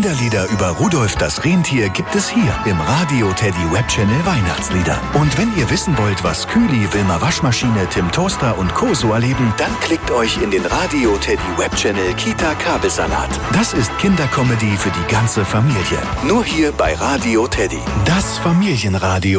Kinderlieder über Rudolf das Rentier gibt es hier im Radio Teddy Webchannel Weihnachtslieder. Und wenn ihr wissen wollt, was Kühli, Wilma Waschmaschine, Tim Toaster und Co. so erleben, dann klickt euch in den Radio Teddy Webchannel Kita Kabelsalat. Das ist Kindercomedy für die ganze Familie. Nur hier bei Radio Teddy. Das Familienradio.